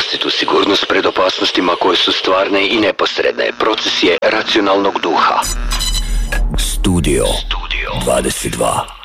vlastitu sigurnost pred opasnostima koje su stvarne i neposredne. Proces je racionalnog duha. Studio 22.